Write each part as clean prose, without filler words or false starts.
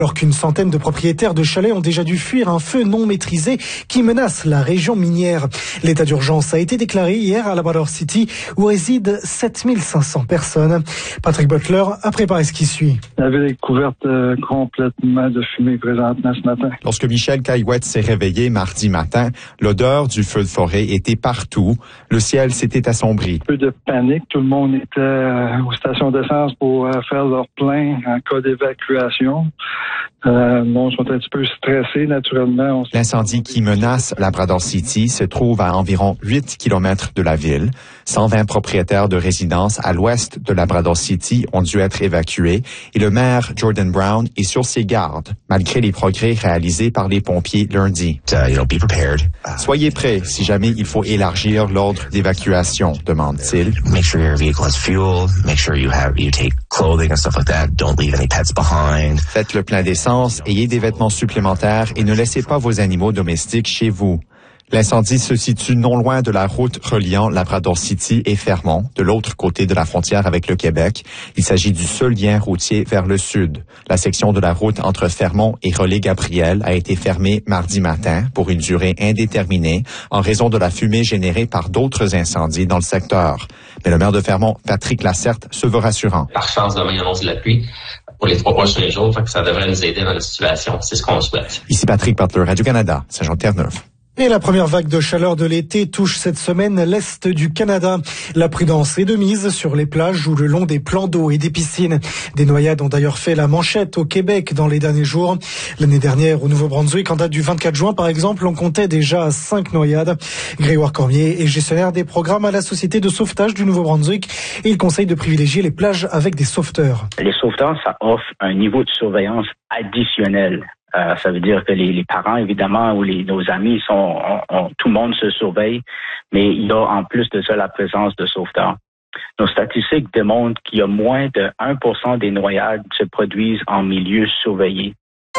Alors qu'une centaine de propriétaires de chalets ont déjà dû fuir un feu non maîtrisé qui menace la région minière. L'état d'urgence a été déclaré hier à Labrador City où résident 7500 personnes. Patrick Butler a préparé ce qui suit. La ville est couverte complètement de fumée présentement ce matin. Lorsque Michel Caillouette s'est réveillé mardi matin, l'odeur du feu de forêt était partout. Le ciel s'était assombri. Un peu de panique. Tout le monde était aux stations d'essence pour faire leur plein en cas d'évacuation. Ils sont un petit peu stressés, naturellement. L'incendie qui menace Labrador City se trouve à environ 8 kilomètres de la ville. 120 propriétaires de résidences à l'ouest de Labrador City ont dû être évacués et le maire Jordan Brown est sur ses gardes, malgré les progrès réalisés par les pompiers lundi. Be prepared. Soyez prêts si jamais il faut élargir l'ordre d'évacuation, demande-t-il. Make sure your vehicle has fuel. Make sure you take clothing and stuff like that. Don't leave any pets behind. Faites le plein d'essence, ayez des vêtements supplémentaires et ne laissez pas vos animaux domestiques chez vous. L'incendie se situe non loin de la route reliant Labrador City et Fermont, de l'autre côté de la frontière avec le Québec. Il s'agit du seul lien routier vers le sud. La section de la route entre Fermont et Relais-Gabriel a été fermée mardi matin pour une durée indéterminée en raison de la fumée générée par d'autres incendies dans le secteur. Mais le maire de Fermont, Patrick Lacerte, se veut rassurant. Par chance, demain, il annonce de la pluie pour les 3 prochains jours, fait que ça devrait nous aider dans la situation. C'est ce qu'on souhaite. Ici Patrick Butler, Radio-Canada, Saint-Jean-Terre-Neuve. Et la première vague de chaleur de l'été touche cette semaine l'Est du Canada. La prudence est de mise sur les plages ou le long des plans d'eau et des piscines. Des noyades ont d'ailleurs fait la manchette au Québec dans les derniers jours. L'année dernière, au Nouveau-Brunswick, en date du 24 juin par exemple, on comptait déjà 5 noyades. Grégoire Cormier est gestionnaire des programmes à la Société de sauvetage du Nouveau-Brunswick et il conseille de privilégier les plages avec des sauveteurs. Les sauveteurs, ça offre un niveau de surveillance additionnel. Ça veut dire que les parents, évidemment, ou nos amis, tout le monde se surveille, mais il y a en plus de ça la présence de sauveteurs. Nos statistiques démontrent qu'il y a moins de 1% des noyades qui se produisent en milieu surveillé.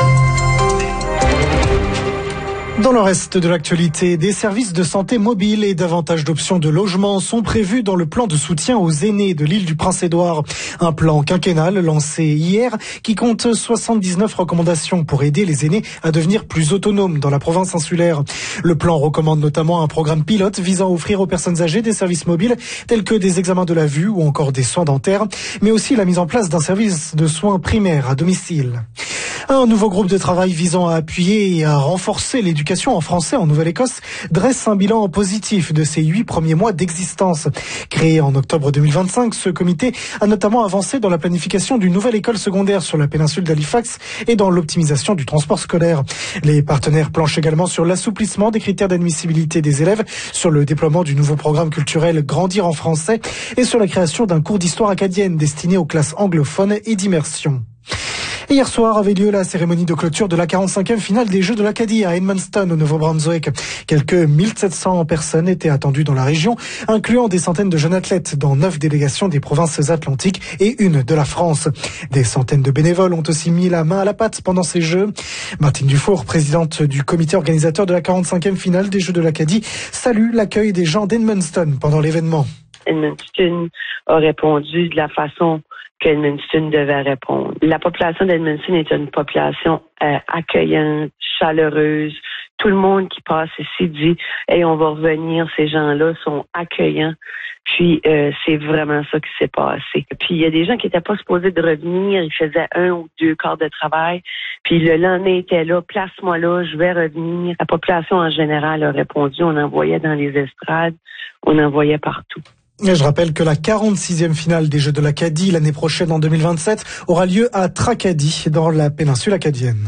Dans le reste de l'actualité, des services de santé mobiles et davantage d'options de logement sont prévus dans le plan de soutien aux aînés de l'île du Prince-Édouard. Un plan quinquennal lancé hier qui compte 79 recommandations pour aider les aînés à devenir plus autonomes dans la province insulaire. Le plan recommande notamment un programme pilote visant à offrir aux personnes âgées des services mobiles tels que des examens de la vue ou encore des soins dentaires, mais aussi la mise en place d'un service de soins primaires à domicile. Un nouveau groupe de travail visant à appuyer et à renforcer l'éducation en français en Nouvelle-Écosse dresse un bilan positif de ses 8 premiers mois d'existence. Créé en octobre 2025, ce comité a notamment avancé dans la planification d'une nouvelle école secondaire sur la péninsule d'Halifax et dans l'optimisation du transport scolaire. Les partenaires planchent également sur l'assouplissement des critères d'admissibilité des élèves, sur le déploiement du nouveau programme culturel Grandir en français et sur la création d'un cours d'histoire acadienne destiné aux classes anglophones et d'immersion. Hier soir avait lieu la cérémonie de clôture de la 45e finale des Jeux de l'Acadie à Edmundston au Nouveau-Brunswick. Quelques 1700 personnes étaient attendues dans la région, incluant des centaines de jeunes athlètes dans 9 délégations des provinces atlantiques et une de la France. Des centaines de bénévoles ont aussi mis la main à la pâte pendant ces Jeux. Martine Dufour, présidente du comité organisateur de la 45e finale des Jeux de l'Acadie, salue l'accueil des gens d'Edmundston pendant l'événement. Edmundston a répondu de la façon qu'Edmundston devait répondre. La population d'Edmundston est une population accueillante, chaleureuse. Tout le monde qui passe ici dit « Hey, on va revenir, ces gens-là sont accueillants ». Puis, c'est vraiment ça qui s'est passé. Puis, il y a des gens qui n'étaient pas supposés de revenir. Ils faisaient 1 ou 2 quarts de travail. Puis, le lendemain était là, place-moi là, je vais revenir. La population en général a répondu. On envoyait dans les estrades, on envoyait partout. Et je rappelle que la 46e finale des Jeux de l'Acadie l'année prochaine en 2027 aura lieu à Tracadie dans la péninsule acadienne.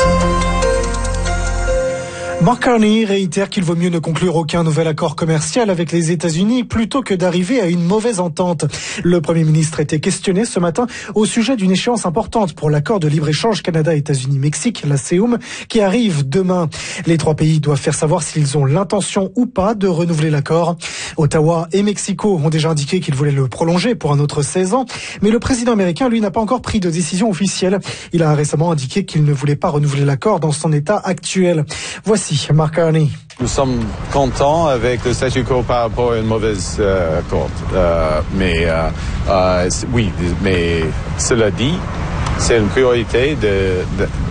Mark Carney réitère qu'il vaut mieux ne conclure aucun nouvel accord commercial avec les États-Unis plutôt que d'arriver à une mauvaise entente. Le Premier ministre était questionné ce matin au sujet d'une échéance importante pour l'accord de libre-échange Canada-États-Unis-Mexique, la CEUM, qui arrive demain. Les 3 pays doivent faire savoir s'ils ont l'intention ou pas de renouveler l'accord. Ottawa et Mexico ont déjà indiqué qu'ils voulaient le prolonger pour un autre 16 ans, mais le président américain, lui, n'a pas encore pris de décision officielle. Il a récemment indiqué qu'il ne voulait pas renouveler l'accord dans son état actuel. Voici Mark Carney. Nous sommes contents avec le statu quo par rapport à une mauvaise accord. Oui, mais cela dit, c'est une priorité